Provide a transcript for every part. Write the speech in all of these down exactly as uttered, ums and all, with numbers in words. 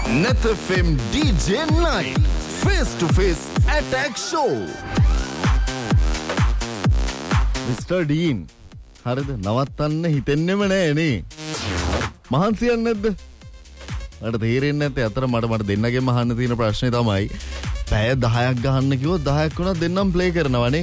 Net F M D J Night Face to Face Attack Show. Mister Dean, හරිද? නවත්තන්න හිතෙන්නෙම නෑ නේ. මහන්සියක් නැද්ද? මට තේරෙන්නේ නැත්තේ අතර මට මට දෙන්නගෙම අහන්න තියෙන ප්‍රශ්නේ තමයි පැය දහයක් ගහන්න කිව්වොත් දහයක් වුණා දෙන්නම් ප්ලේ කරනවනේ.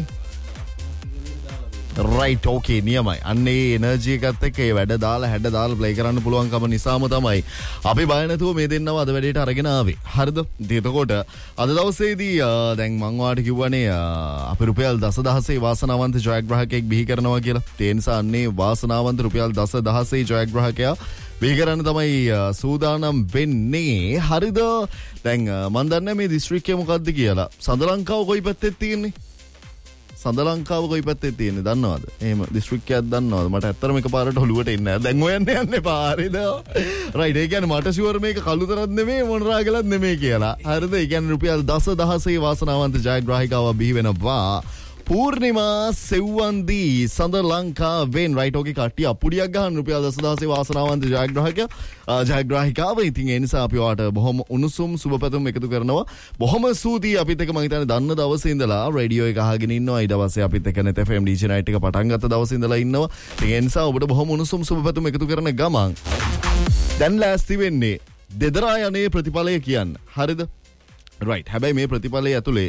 රයිට් ඕකේ නියමයි. අන්න ඒ එනර්ජි එකත් එක්ක ඒ වැඩ දාලා හැඩ දාලා ප්ලේ කරන්න පුළුවන්කම නිසාම තමයි අපි බය නැතුව මේ දෙන්නව අද වැඩේට අරගෙන ආවේ. හරිද? එතකොට අද දවසේදී දැන් මං ඔයාලට කිව්වනේ අපි රුපියල් දසදහසේ වාසනාවන්ත ජයග්‍රාහකයෙක් බිහි කරනවා කියලා. ඒ නිසා අන්නේ වාසනාවන්ත රුපියල් දසදහසේ ජයග්‍රාහකයා බිහි කරන්න තමයි සූදානම් වෙන්නේ. හරිද? දැන් මන් දන්නේ මේ දිස්ත්‍රික්කය මොකද්ද කියලා. සඳලංකාව කොයි පැත්තේ තියෙන්නේ? සඳලංකාව කොයි පැත්තේ තියෙන්නේ දන්නවද? එහෙම දිස්ත්‍රික්කයක් දන්නවද? මට ඇත්තටම එකපාරට ඔළුවට එන්නේ නැහැ. දැන් හොයන්න යන්න එපා. හරිද? රයිට්. ඒ කියන්නේ මට ෂුවර් මේක කළුතරක් නෙමෙයි මොනරාගලක් නෙමෙයි කියලා. හරිද? ඒ කියන්නේ රුපියල් දසදහසේ වාසනාවන්ත ජයග්‍රාහිකාව බිහි වෙනවා. පූර්ණිමා සෙව්වන්දී සඳලංකාවෙන් රයිට් ඕකේ කට්ටිය අපුඩියක් ගහන රුපියල් දසදහසේ වාසනාවන්ත ජයග්‍රාහකයා ජයග්‍රාහිකාව. ඉතින් ඒ නිසා අපි ඔයාලට බොහොම උණුසුම් සුබපැතුම් එකතු කරනවා. බොහොම ස්තුතියි අපිත් එක්ක මම හිතන්නේ දන්න දවසේ ඉඳලා රේඩියෝ එක අහගෙන ඉන්නවා. ඊට පස්සේ අපිත් එක්ක net F M D J Night එක පටන් ගත්ත දවසේ ඉඳලා ඉන්නවා. ඉතින් ඒ නිසා ඔබට බොහොම උණුසුම් සුබපැතුම් එකතු කරන ගමන් දැන් ලෑස්ති වෙන්නේ දෙදරා යන්නේ ප්‍රතිඵලය කියන්න. හරිද? රයිට්. හැබැයි මේ ප්‍රතිඵලය ඇතුලේ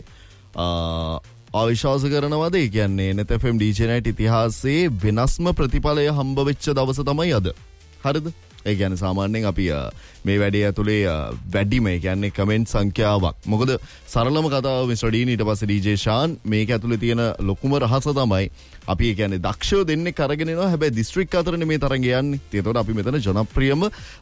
අවිශ්වාස කරනවද? ඒ කියන්නේ net F M D J Night ඉතිහාසයේ වෙනස්ම ප්‍රතිඵලය හම්බ වෙච්ච දවස තමයි අද. හරිද? ඒ කියන්නේ සාමාන්‍යයෙන් අපි මේ වැඩේ ඇතුලේ වැඩිම ඒ කියන්නේ කමෙන්ට් සංඛ්‍යාවක්. මොකද සරලම කතාව මිස්ටර් ඩීන් ඊට පස්සේ ඩී ජේ ෂාන් මේක ඇතුලේ තියෙන ලොකුම රහස තමයි අපි ඒ කියන්නේ දක්ෂව දෙන්නෙක් අරගෙන එනවා. හැබැයි දිස්ත්‍රික් අතරනේ මේ තරඟ යන්නේ. ඒතකොට අපි මෙතන ජනප්‍රියම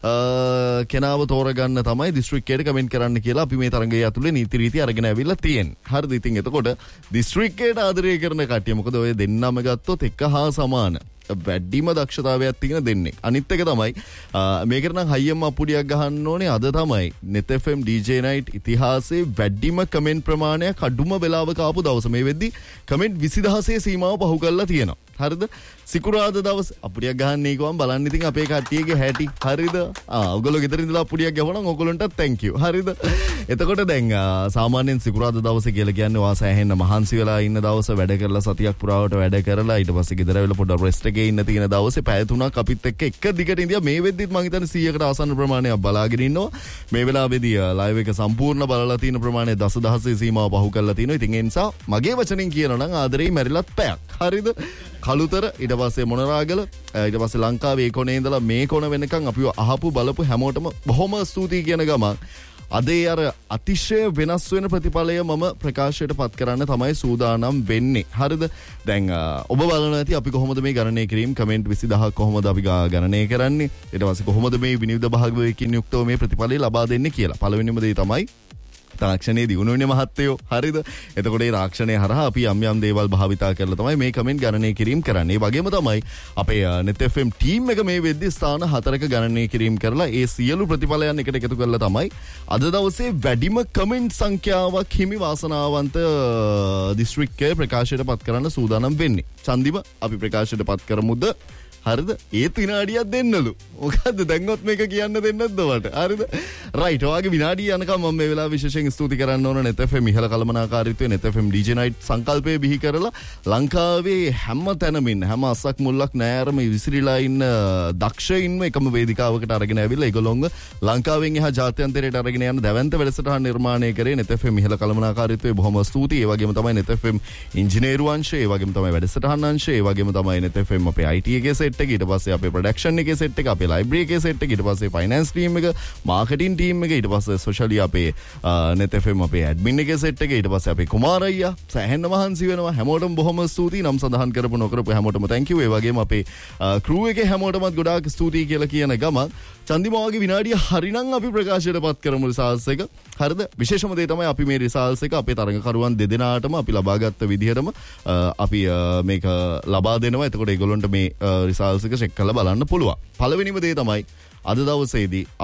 කෙනාව තෝරගන්න තමයි දිස්ත්‍රික්කයට කමෙන්ට් කරන්න කියලා අපි මේ තරඟය ඇතුලේ නීති රීති අරගෙන ඇවිල්ලා තියෙන්නේ. හරිද? ඉතින් එතකොට දිස්ත්‍රික්කයට ආදරය කරන කට්ටිය මොකද ඔය දෙන්නම ගත්තොත් එක හා සමාන වැඩිම දක්ෂතාවයක් තියෙන දෙන්නෙක්. අනිත් එක තමයි මේකට නම් හයියම අපුඩියක් ගහන්න ඕනේ. අද තමයි net F M D J Night ඉතිහාසයේ වැඩිම කමෙන්ට් ප්‍රමාණයක් අඩුම වෙලාවක ආපු දවස. මේ වෙද්දි කමෙන්ට් විසිදහසේ සීමාව පහු කරලා තියෙනවා. හරිද? සිකුරාදා දවස් අපුඩියක් ගහන්නේ කොහොම බලන්න ඉතින් අපේ කට්ටියගේ හැටි. හරිද? ආ ඔයගොල්ලෝ ගෙදර ඉඳලා අපුඩියක් ගහවනම් ඔයගොල්ලන්ටත් thank you. හරිද? එතකොට දැන් සාමාන්‍යයෙන් සිකුරාදා දවසේ කියලා කියන්නේ වා සෑහෙන්න මහන්සි වෙලා ඉන්න දවස, වැඩ කරලා සතියක් පුරාවට වැඩ කරලා ඊට පස්සේ ගෙදර ඇවිල්ලා පොඩ්ඩක් රෙස්ට් එකේ ඉන්න තියෙන දවසේ පැය තුනක් අපිත් එක්ක එක දිගට ඉඳියා. මේ වෙද්දිත් මම හිතන්නේ සීයකට ආසන්න ප්‍රමාණයක් බලාගෙන ඉන්නවා. මේ වෙලාවේදී ලයිව් එක සම්පූර්ණ බලලා තියෙන ප්‍රමාණය දසදහසේ සීමාව පහු කරලා තිනවා. ඉතින් ඒ නිසා මගේ වචනෙන් කියනවා නම් ආදරේ මැරිලත් පැයක්. හරිද? කළුතර ඊට පස්සේ මොනරාගල ඊට පස්සේ ලංකාවේ ඒ කොනේ ඉඳලා මේ කොන වෙනකන් අපිව අහපු බලපු හැමෝටම බොහොම ස්තුතියි කියන ගමන් අදේ අර අතිශය වෙනස් වෙන ප්‍රතිඵලය මම ප්‍රකාශයට පත් කරන්න තමයි සූදානම් වෙන්නේ. හරිද? දැන් ඔබ බලනවා ඇති අපි කොහොමද මේ ගණනය කිරීම කමෙන්ට් විසිදහක් කොහොමද අපි ගණනය කරන්නේ? ඊට පස්සේ කොහොමද මේ විනිවිද භාගයකින් යුක්තව මේ ප්‍රතිඵලය ලබා දෙන්නේ කියලා. පළවෙනිම දේ තමයි තාක්ෂණයේ දියුණුවනේ මහත්තයෝ. හරිද? එතකොට ඒ තාක්ෂණය හරහා අපි යම් යම් දේවල් භාවිතා කරලා තමයි මේ කමෙන්ට් ගණනය කිරීම කරන්නේ. ඒ වගේම තමයි අපේ net F M ටීම් එක මේ වෙද්දි ස්ථාන හතරක ගණනය කිරීම කරලා ඒ සියලු ප්‍රතිඵලයන් එකට එකතු කරලා තමයි අද දවසේ වැඩිම කමෙන්ට් සංඛ්‍යාවක් හිමි වාසනාවන්ත දිස්ත්‍රික්කය ප්‍රකාශයට පත් කරන්න සූදානම් වෙන්නේ. චන්දිම අපි ප්‍රකාශයට පත් කරමුද? හරිද? ඒත් විනාඩියක් දෙන්නලු. මොකද්ද දැන්වත් මේක කියන්න දෙන්නද මට? හරිද? රයිට්. ඔයාගේ විනාඩිය යනකම් මම මේ වෙලාව විශේෂයෙන් ස්තුති කරන්න ඕන net F M ඉහළ කළමනාකාරීත්වයේ net F M D J Night සංකල්පය බිහි කරලා ලංකාවේ හැම තැනම ඉන්න හැම අස්සක් මුල්ලක් නෑරම විසිරීලා ඉන්න දක්ෂයින්ම එකම වේදිකාවකට අරගෙන ඇවිල්ලා ඒගොල්ලොන්ව ලංකාවෙන් එහා ජාත්‍යන්තරයට අරගෙන යන දැවැන්ත වැඩසටහන් නිර්මාණය කරේ net F M ඉහළ කළමනාකාරීත්වයේ බොහොම ස්තුතියි. ඒ වගේම තමයි net F M ඉංජිනේරු අංශය, ඒ වගේම තමයි වැඩසටහන් අංශය, ඒ වගේම තමයි net F M අපේ I T එකේ සෙට් එක, ඊට පස්සේ අපේ ප්‍රොඩක්ෂන් එකේ සෙට් එක, අපේ ලයිබ්‍රරි එකේ සෙට් එක, ඊට පස්සේ ෆයිනෑන්ස් ටීම් එක, මාකටිං ටීම් එක, ඊට පස්සේ සෝෂලි අපේ net F M අපේ ඇඩ්මින් එකේ සෙට් එක, ඊට පස්සේ අපේ කුමාර අයියා සෑහෙන්න මහන්සි වෙනවා. හැමෝටම බොහොම ස්තුතියි. නම් සඳහන් කරපු නොකරපු හැමෝටම thank you. ඒ වගේම අපේ ක්‍රූ එකේ හැමෝටමත් ගොඩාක් ස්තුතියි කියලා කියන ගමන් චන්දිමාගේ විනාඩිය හරිනම් අපි ප්‍රකාශයට පත් කරමු රිසල්ට්ස් එක. හරිද? විශේෂම දේ තමයි අපි මේ රිසල්ට්ස් එක අපේ තරඟකරුවන් දෙදෙනාටම අපි ලබාගත්ත විදිහටම අපි මේක ලබා දෙනවා. එතකොට ඒගොල්ලන්ට මේ රිසල්ට්ස් එක චෙක් කරලා බලන්න පුළුවන්. පළවෙනිම දේ තමයි අද දවසේදී අපි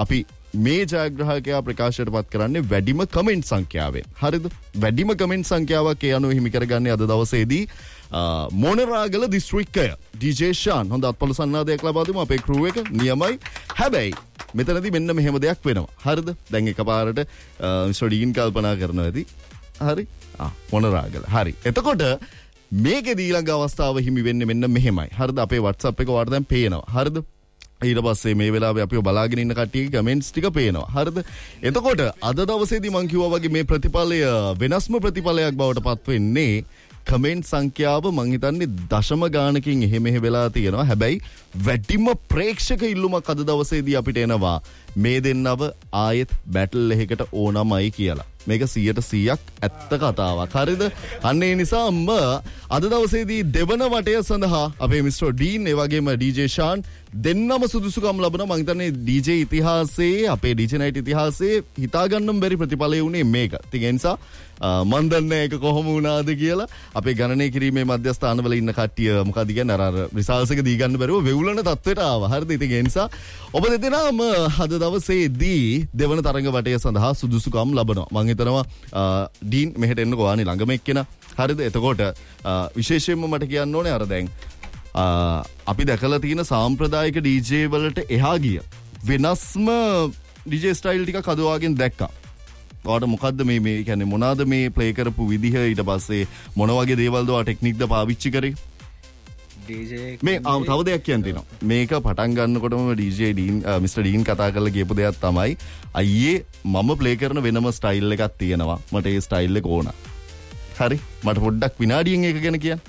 මේ ජයග්‍රාහකයා ප්‍රකාශයට පත් කරන්නේ වැඩිම කමෙන්ට් සංඛ්‍යාවෙන්. හරිද? වැඩිම කමෙන්ට් සංඛ්‍යාවක් ඒ අනුව හිමි කරගන්නේ අද දවසේදී මොනරාගල දිස්ත්‍රික්කය. ඩී.ජේ ෂාන් හොඳ අත්පොළ සන්නාදයක් ලබා දෙමු අපේ ක්‍රූ එක නියමයි. හැබැයි මෙතනදී මෙන්න මෙහෙම දෙයක් වෙනවා. හරිද? දැන් එකපාරට මිස්ටර් ඩීන් කල්පනා කරනවා ඇති. හරි? ආ මොනරාගල. හරි. එතකොට මේකේ ඊළඟ අවස්ථාව හිමි වෙන්නේ මෙන්න මෙහෙමයි. හරිද? අපේ WhatsApp එක ඔයාලට දැන් පේනවා. හරිද? ඊට පස්සේ මේ වෙලාවේ අපිව බලාගෙන ඉන්න කට්ටියගේ කමෙන්ට්ස් ටික පේනවා. හරිද? එතකොට අද දවසේදී මම කිව්වා වගේ මේ ප්‍රතිඵලය වෙනස්ම ප්‍රතිඵලයක් බවට පත් වෙන්නේ කමෙන්ට් සංඛ්‍යාව මං හිතන්නේ දශම ගානකින් එහෙ මෙහෙ වෙලා තියෙනවා. හැබැයි වැඩිම ප්‍රේක්ෂක ඉල්ලුමක් අද දවසේදී අපිට එනවා මේ දෙන්නව ආයෙත් බැටල් එකකට ඕනමයි කියලා. මේක සියයට සීයක් ඇත්ත කතාවක්. හරිද? අන්න ඒ නිසාම අද දවසේදී දෙවන වටය සඳහා අපේ මිස්ටර් ඩීන් ඒ වගේම ඩී.ජේ ෂාන් දෙන්නම සුදුසුකම් ලබනවා. මම හිතන්නේ ඩී.ජේ ඉතිහාසයේ අපේ ඩී.ජේ නයිට් ඉතිහාසයේ හිතා ගන්නම බැරි ප්‍රතිඵලය උනේ මේක. ඉතින් ඒ නිසා මන් දන්නේ ඒක කොහොම වුණාද කියලා අපේ ගණනය කිරීමේ මධ්‍යස්ථානවල ඉන්න කට්ටිය මොකද කියන්නේ අර අර රිසල්ට්ස් එක දී ගන්න බැරුව වෙවුලන තත්ත්වයට ආවා. හරිද? ඉතින් ඒ නිසා ඔබ දෙදෙනාම අද දවසේදී දෙවන තරඟ වටය සඳහා සුදුසුකම් ලබනවා. මම හිතනවා ඩීන් මෙහෙට එන්නකෝ ආනේ ළඟම එක්කෙනා. හරිද? එතකොට විශේෂයෙන්ම මට කියන්න ඕනේ අර දැන් අපි දැකලා තියෙන සාම්ප්‍රදායික ඩී.ජේ වලට එහා ගිය වෙනස්ම ඩී.ජේ ස්ටයිල් ටිකක් අදවාගෙන දැක්කා. ඔයාට මොකද්ද මේ මේ කියන්නේ මොනවාද මේ ප්ලේ කරපු විදිහ ඊට පස්සේ මොන වගේ දේවල්ද ඔයා ටෙක්නික්ද පාවිච්චි කරේ? ඩී.ජේ මේ තව දෙයක් කියන්න තියෙනවා. මේක පටන් ගන්නකොටම ඩී.ජේ ඩීන් මිස්ටර් ඩීන් කතා කරලා කියපු දෙයක් තමයි අයියේ මම ප්ලේ කරන වෙනම ස්ටයිල් එකක් තියෙනවා. මට ඒ ස්ටයිල් එක ඕන. හරි? මට පොඩ්ඩක් විනාඩියෙන් ඒක ගැන කියන්න.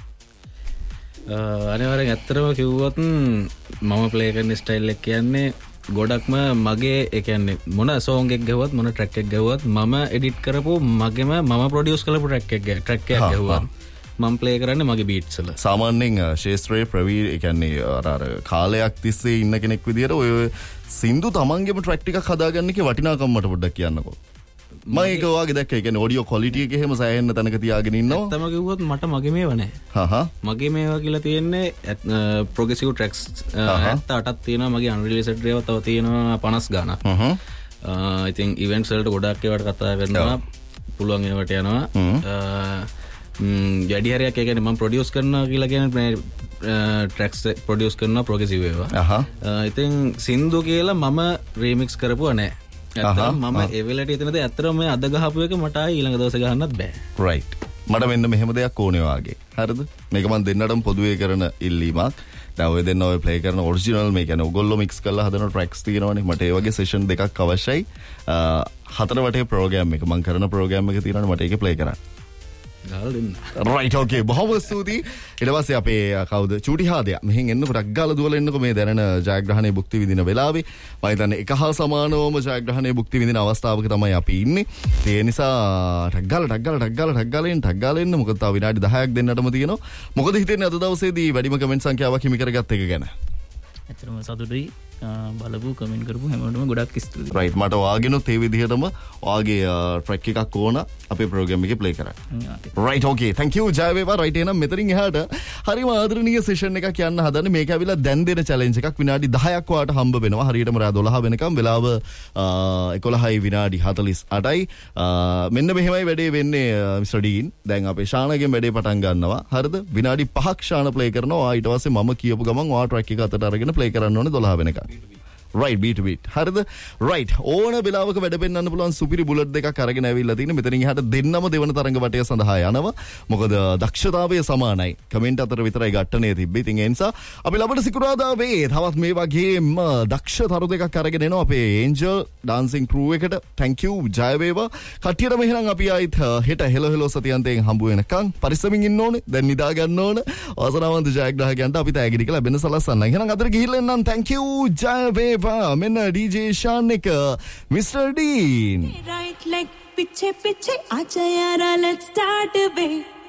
අනිවාර්යෙන් ඇත්තටම කිව්වොත් මම ප්ලේ කරන ස්ටයිල් එක කියන්නේ ගොඩක්ම මගේ ඒ කියන්නේ මොන සෝංග එකක් ගහුවත් මොන ට්‍රැක් එකක් ගහුවත් මම එඩිට් කරපු මගේම මම ප්‍රොඩියුස් කරපු ට්‍රැක් එකක් ට්‍රැක් එකක් ගහුවා මම ප්ලේ කරන්නේ මගේ බීට්ස් වල. සාමාන්‍යයෙන් ශේෂ්ත්‍රයේ ප්‍රවීර් ඒ කියන්නේ අර අර කාලයක් තිස්සේ ඉන්න කෙනෙක් විදියට ඔය සින්දු තමන්ගේම ට්‍රැක් ටිකක් හදාගන්න එකේ වටිනාකම මට පොඩ්ඩක් කියන්නකෝ. මම ඒක වාගේ දැක්කේ. ඒ කියන්නේ ඔඩියෝ ක්වොලිටි එක එහෙම සෑහෙන්න තැනක තියාගෙන ඉන්නවා. ඇත්තම කිව්වොත් මට මගේ මේවා නැහැ. හහ. මගේ මේවා කියලා තියෙන්නේ ප්‍රොග්‍රෙසිව් ට්‍රැක්ස් හැත්තඅටක් තියෙනවා. මගේ අන්රිලීස්ඩ් ඒවා තව තියෙනවා පනස් ගාණක්. හහ. ඉතින් ඉවෙන්ට්ස් වලට ගොඩක් ඒවට කතා කරනවා. පුළුවන් ඒවට යනවා. වැඩි හරියක් ඒ කියන්නේ මම ප්‍රොඩියුස් කරනවා කියලා කියන්නේ ට්‍රැක්ස් ප්‍රොඩියුස් කරනවා ප්‍රොග්‍රෙසිව් ඒවා. ඉතින් සින්දු කියලා මම රීමික්ස් කරපුවා නැහැ. ඇත්තටම මම ඒ වෙලට එතනද ඇත්තටම මේ අද ගහපු එක මට ආයි ඊළඟ දවසේ ගහන්නත් බෑ. රයිට්. මට මෙන්න මෙහෙම දෙයක් ඕනේ වාගේ. හරිද? මේක මම දෙන්නටම පොදුවේ කරන ඉල්ලීමක්. දැන් ඔය දෙන්න ඔය ප්ලේ කරන ඔරිජිනල් මේ කියන්නේ ඔයගොල්ලෝ මික්ස් කරලා හදන ට්‍රැක්ස් තියෙනවනේ. මට ඒ වගේ සෙෂන් දෙකක් අවශ්‍යයි. හතර වටේ ප්‍රෝග්‍රෑම් එක මම කරන ප්‍රෝග්‍රෑම් එක තියෙනවනේ මට ඒකේ ප්ලේ කරන්න. ගාලා දෙන්න. රයිට් ඕකේ බොහොම ස්තුතියි. ඊට පස්සේ අපේ කවුද චූටි හාදයා මෙහෙන් එන්නකො ටක් ගාලා දුවලා එන්නකො මේ දැනෙන ජයග්‍රහණයේ භුක්ති විඳින වෙලාවේ. මම හිතන්නේ එක හා සමානවම ජයග්‍රහණයේ භුක්ති විඳින අවස්ථාවක තමයි අපි ඉන්නේ. ඒ නිසා ටක් ගාලා ටක් ගාලා ටක් ගාලා ටක් ගාලා එන්න ටක් ගාලා එන්න. මොකද තව විනාඩි දහයක් දෙන්නටම තියෙනවා. මොකද හිතෙන්නේ අද දවසේදී වැඩිම කමෙන්ට් සංඛ්‍යාවක් හිමි කරගත්ත එක ගැන? ඇත්තටම සතුටුයි. බලපු කමෙන්ට් කරපු හැමෝටම ගොඩක් ස්තුතියි. රයිට්. මට වාගෙනුත් ඒ විදිහටම වාගේ ට්‍රැක් එකක් ඕන අපේ ප්‍රෝග්‍රෑම් එකේ ප්ලේ කරන්න. Right okay. thank you ජය වේවා. රයිට් එහෙනම් මෙතනින් එහාට හරිම ආදරණීය සෙෂන් එකක් යන්න හදන්නේ. මේක ඇවිල්ලා දැන් දෙන චැලෙන්ජ් එකක්. විනාඩි දහයක් වාට හම්බ වෙනවා. හරියටම රාත් දොළහ වෙනකම් වෙලාව එකොළහයි විනාඩි හතළිස් අටයි. මෙන්න මෙහෙමයි වැඩේ වෙන්නේ මිස්ටර් ඩීන්. දැන් අපේ ශානගෙන් වැඩේ පටන් ගන්නවා. හරිද? විනාඩි පහක් ශාන ප්ලේ කරනවා. ඊට පස්සේ මම කියපු ගමන් ඔයා ට්‍රැක් එක අතට අරගෙන ප්ලේ කරන්න ඕනේ දොළහ වෙනකම්. right beat to beat හරිද right ඕන වෙලාවක වැඩ පෙන්නන්න පුළුවන් සුපිරි බුලට් දෙකක් අරගෙන ඇවිල්ලා තින්නේ මෙතනින් එහාට දෙන්නම දෙවන තරංග වටය සඳහා යනවා මොකද දක්ෂතාවය සමානයි කමෙන්ට් අතර විතරයි ගැටනේ තිබ්බේ ඉතින් ඒ නිසා අපි ලබන සිකුරාදාවේ තවත් මේ වගේම දක්ෂ තරු දෙකක් අරගෙන එනවා අපේ ඒන්ජල් ඩාන්සින් ක්‍රූ එකට thank you ජය වේවා කට්ටියට මෙහෙනම් අපි ආයිත් හෙට හෙලෝ හෙලෝ සතියන්තයෙන් හම්බ වෙනකන් පරිස්සමින් ඉන්න ඕනේ දැන් නිදා ගන්න ඕන අවසරවන්ත ජයග්‍රාහකයන්ට අපි තෑගිරි කියලා ලැබෙන සලස්සන්න එහෙනම් අතර ගිහිල්ලා එන්නම් thank you ජය වේවා මෙන්න ඩීජේ ශාන් එක mister dean right leg piche piche acha yara let's start away